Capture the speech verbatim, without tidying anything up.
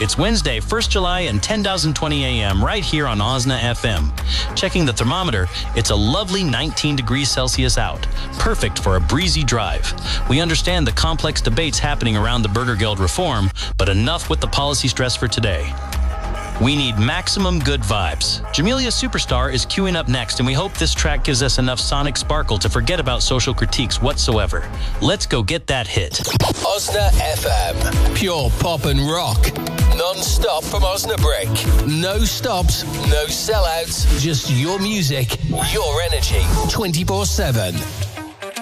It's Wednesday, first of July and ten twenty a m right here on Osna F M. Checking the thermometer, it's a lovely nineteen degrees Celsius out. Perfect for a breezy drive. We understand the complex debates happening around the Burger Guild reform, but enough with the policy stress for today. We need maximum good vibes. Jamelia Superstar is queuing up next, and we hope this track gives us enough sonic sparkle to forget about social critiques whatsoever. Let's go get that hit. Osna F M. Pure pop and rock. Non-stop from Osnabrück. No stops, no sellouts. Just your music, your energy. twenty-four seven.